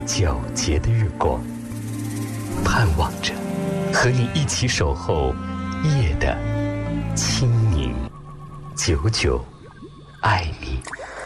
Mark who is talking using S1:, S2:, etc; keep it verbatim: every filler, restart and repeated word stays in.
S1: 皎洁的日光，盼望着和你一起守候夜的清明。久久爱你。